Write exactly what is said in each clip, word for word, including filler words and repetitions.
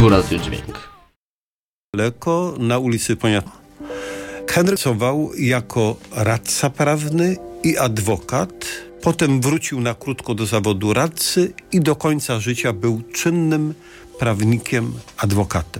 Tu Radio Dźwięk. Daleko na ulicy Poniatowskiej. Henryk pracował jako radca prawny i adwokat. Potem wrócił na krótko do zawodu radcy i do końca życia był czynnym prawnikiem, adwokatem.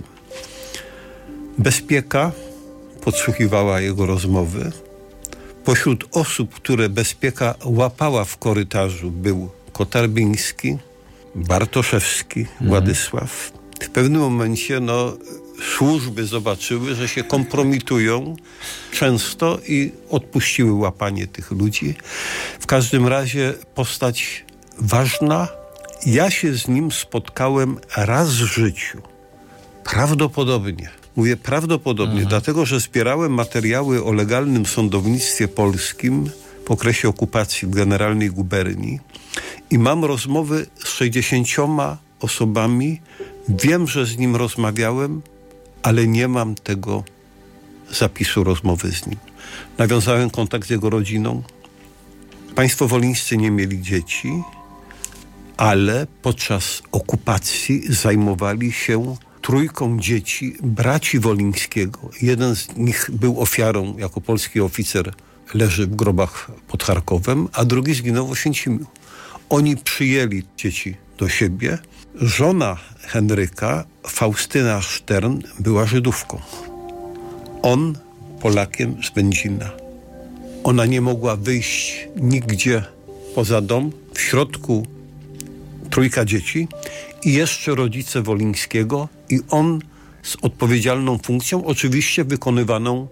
Bezpieka podsłuchiwała jego rozmowy. Pośród osób, które Bezpieka łapała w korytarzu, był Kotarbiński, Bartoszewski, mhm. Władysław. W pewnym momencie no, służby zobaczyły, że się kompromitują często i odpuściły łapanie tych ludzi. W każdym razie postać ważna. Ja się z nim spotkałem raz w życiu. Prawdopodobnie. Mówię prawdopodobnie, mhm. dlatego że zbierałem materiały o legalnym sądownictwie polskim w okresie okupacji w Generalnej Guberni i mam rozmowy z sześćdziesięcioma osobami. Wiem, że z nim rozmawiałem, ale nie mam tego zapisu rozmowy z nim. Nawiązałem kontakt z jego rodziną. Państwo wolińscy nie mieli dzieci, ale podczas okupacji zajmowali się trójką dzieci braci Wolińskiego. Jeden z nich był ofiarą, jako polski oficer leży w grobach pod Charkowem, a drugi zginął w Oświęcimiu. Oni przyjęli dzieci do siebie. Żona Henryka, Faustyna Stern, była Żydówką. On Polakiem z Będzina. Ona nie mogła wyjść nigdzie poza dom. W środku trójka dzieci i jeszcze rodzice Wolińskiego i on z odpowiedzialną funkcją, oczywiście wykonywaną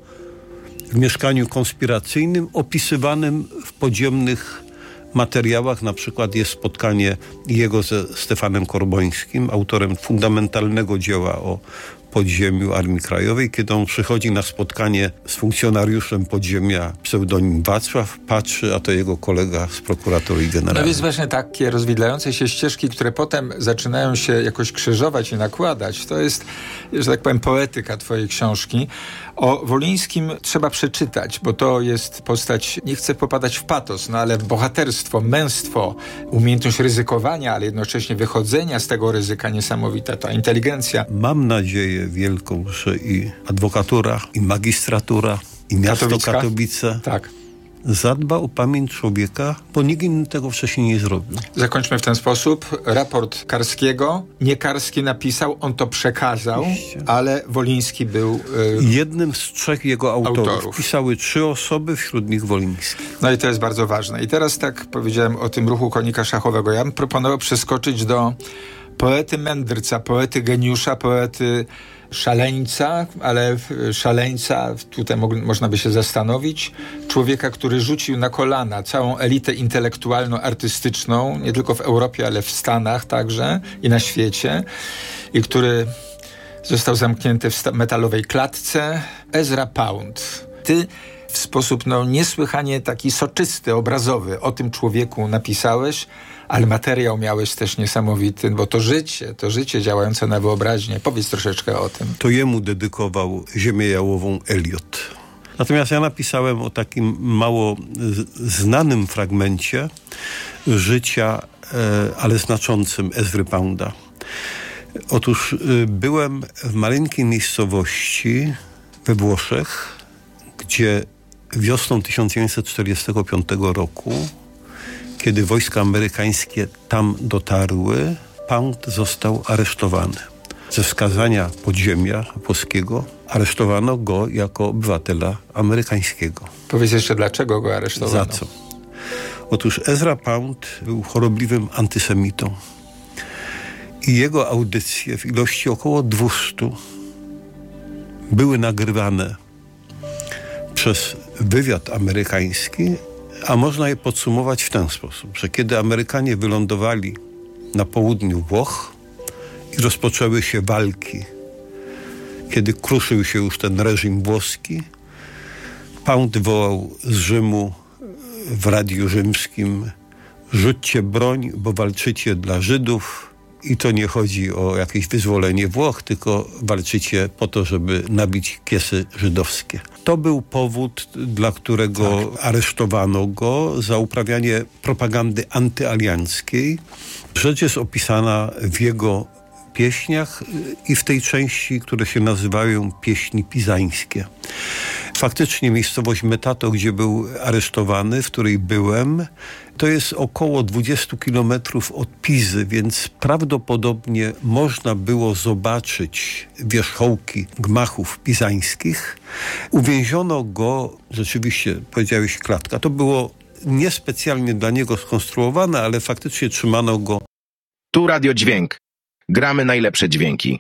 w mieszkaniu konspiracyjnym, opisywanym w podziemnych materiałach. Na przykład jest spotkanie jego ze Stefanem Korbońskim, autorem fundamentalnego dzieła o podziemiu Armii Krajowej, kiedy on przychodzi na spotkanie z funkcjonariuszem podziemia, pseudonim Wacław, patrzy, a to jego kolega z prokuratorii generalnej. No więc właśnie takie rozwidlające się ścieżki, które potem zaczynają się jakoś krzyżować i nakładać, to jest, że tak powiem, poetyka twojej książki. O Wolińskim trzeba przeczytać, bo to jest postać, nie chcę popadać w patos, no ale bohaterstwo, męstwo, umiejętność ryzykowania, ale jednocześnie wychodzenia z tego ryzyka niesamowita, ta inteligencja. Mam nadzieję wielką, że i adwokatura, i magistratura, i miasto Katowicka? Katowice tak. zadba o pamięć człowieka, bo nikt inny tego wcześniej nie zrobił. Zakończmy w ten sposób. Raport Karskiego. Nie Karski napisał, on to przekazał, Oczywiście. ale Woliński był... Yy, jednym z trzech jego autorów. autorów. Pisały trzy osoby, wśród nich Woliński. No i to jest bardzo ważne. I teraz tak powiedziałem o tym ruchu konika szachowego. Ja bym proponował przeskoczyć do poety mędrca, poety geniusza, poety szaleńca, ale szaleńca, tutaj mo- można by się zastanowić, człowieka, który rzucił na kolana całą elitę intelektualną, artystyczną, nie tylko w Europie, ale w Stanach także i na świecie, i który został zamknięty w sta- metalowej klatce. Ezra Pound. Ty w sposób no, niesłychanie taki soczysty, obrazowy o tym człowieku napisałeś, ale materiał miałeś też niesamowity, bo to życie, to życie działające na wyobraźnię. Powiedz troszeczkę o tym. To jemu dedykował Ziemię Jałową Eliot. Natomiast ja napisałem o takim mało znanym fragmencie życia, ale znaczącym Ezry Pounda. Otóż byłem w maleńkiej miejscowości we Włoszech, gdzie wiosną tysiąc dziewięćset czterdziestego piątego roku, kiedy wojska amerykańskie tam dotarły, Pound został aresztowany. Ze wskazania podziemia włoskiego aresztowano go jako obywatela amerykańskiego. Powiedz jeszcze, dlaczego go aresztowano? Za co? Otóż Ezra Pound był chorobliwym antysemitą. I jego audycje w ilości około dwustu były nagrywane przez wywiad amerykański, a można je podsumować w ten sposób, że kiedy Amerykanie wylądowali na południu Włoch i rozpoczęły się walki, kiedy kruszył się już ten reżim włoski, Pound wołał z Rzymu w radiu rzymskim: rzućcie broń, bo walczycie dla Żydów i to nie chodzi o jakieś wyzwolenie Włoch, tylko walczycie po to, żeby nabić kiesy żydowskie. To był powód, dla którego tak. aresztowano go za uprawianie propagandy antyalianckiej. Rzecz jest opisana w jego pieśniach i w tej części, które się nazywają pieśni pizańskie. Faktycznie miejscowość Metato, gdzie był aresztowany, w której byłem, to jest około dwadzieścia kilometrów od Pizy, więc prawdopodobnie można było zobaczyć wierzchołki gmachów pizańskich. Uwięziono go, rzeczywiście powiedziałeś klatka, to było niespecjalnie dla niego skonstruowane, ale faktycznie trzymano go. Tu Radio Dźwięk. Gramy najlepsze dźwięki.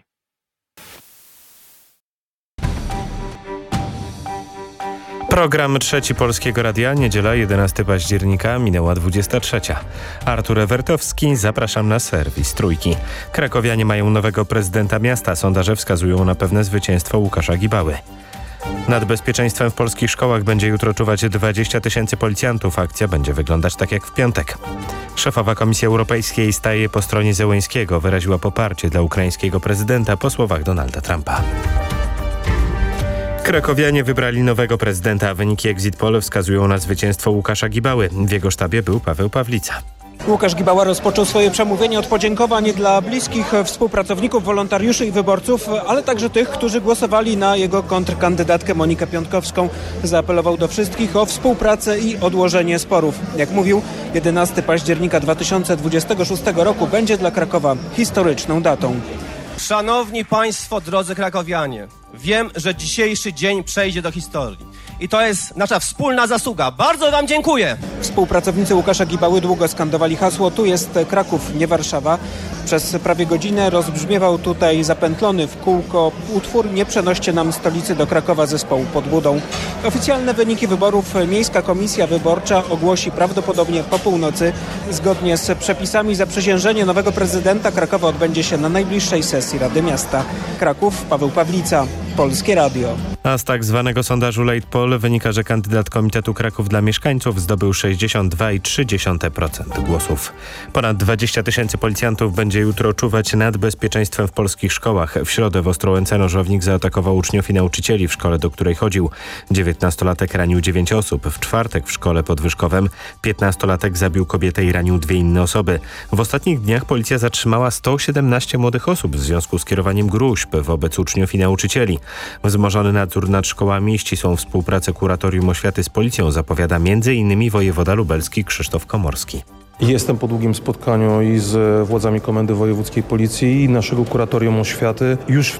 Program Trzeci Polskiego Radia, niedziela jedenastego października, minęła dwudziesta trzecia. Artur Ewertowski, zapraszam na serwis Trójki. Krakowianie mają nowego prezydenta miasta. Sondaże wskazują na pewne zwycięstwo Łukasza Gibały. Nad bezpieczeństwem w polskich szkołach będzie jutro czuwać dwadzieścia tysięcy policjantów. Akcja będzie wyglądać tak jak w piątek. Szefowa Komisji Europejskiej staje po stronie Zełenskiego. Wyraziła poparcie dla ukraińskiego prezydenta po słowach Donalda Trumpa. Krakowianie wybrali nowego prezydenta. Wyniki Exit Poll wskazują na zwycięstwo Łukasza Gibały. W jego sztabie był Paweł Pawlica. Łukasz Gibała rozpoczął swoje przemówienie od podziękowań dla bliskich współpracowników, wolontariuszy i wyborców, ale także tych, którzy głosowali na jego kontrkandydatkę Monikę Piątkowską. Zaapelował do wszystkich o współpracę i odłożenie sporów. Jak mówił, jedenastego października dwa tysiące dwudziestego szóstego roku będzie dla Krakowa historyczną datą. Szanowni Państwo, drodzy krakowianie, wiem, że dzisiejszy dzień przejdzie do historii. I to jest nasza wspólna zasługa. Bardzo Wam dziękuję. Współpracownicy Łukasza Gibały długo skandowali hasło "Tu jest Kraków, nie Warszawa". Przez prawie godzinę rozbrzmiewał tutaj zapętlony w kółko utwór "Nie przenoście nam stolicy do Krakowa" zespołu Pod Budą. Oficjalne wyniki wyborów Miejska Komisja Wyborcza ogłosi prawdopodobnie po północy. Zgodnie z przepisami zaprzysiężenie nowego prezydenta Krakowa odbędzie się na najbliższej sesji Rady Miasta. Kraków, Paweł Pawlica, Polskie Radio. A z tak zwanego sondażu Late Poll wynika, że kandydat Komitetu Kraków dla Mieszkańców zdobył sześćdziesiąt dwa przecinek trzy procent głosów. Ponad dwadzieścia tysięcy policjantów będzie jutro czuwać nad bezpieczeństwem w polskich szkołach. W środę w Ostrołęce nożownik zaatakował uczniów i nauczycieli w szkole, do której chodził. dziewiętnastolatek ranił dziewięć osób. W czwartek w szkole pod Wyszkowem piętnastolatek zabił kobietę i ranił dwie inne osoby. W ostatnich dniach policja zatrzymała sto siedemnaście młodych osób w związku z kierowaniem gróźb wobec uczniów i nauczycieli. Wzmożony nadzór nad szkołami i ścisłą współpracę Kuratorium Oświaty z Policją zapowiada między innymi wojewoda lubelski Krzysztof Komorski. Jestem po długim spotkaniu i z władzami Komendy Wojewódzkiej Policji i naszego Kuratorium Oświaty. Już